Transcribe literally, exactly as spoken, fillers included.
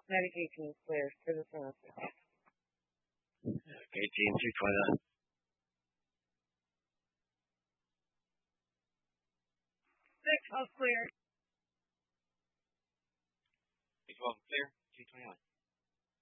Medication is clear for the semester. eighteen, two twenty-nine. Six, house clear. twelve, clear, two twenty-nine.